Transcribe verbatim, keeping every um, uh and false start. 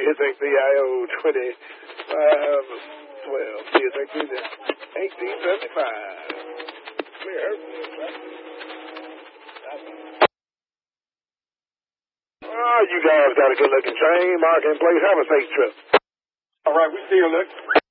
S X C I O twenty-five twelve. C S X C eighteen seventy-five. Clear. Oh, you guys got a good looking train. Mark in place. Have a safe trip. All right, we see you, look.